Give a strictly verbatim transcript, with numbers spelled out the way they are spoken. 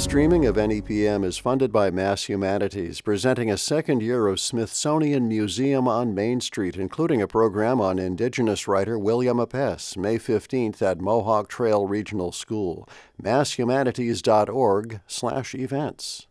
Streaming of N E P M is funded by Mass Humanities, presenting a second year of Smithsonian Museum on Main Street, including a program on Indigenous writer William Apess, May fifteenth at Mohawk Trail Regional School. mass humanities dot org slash events.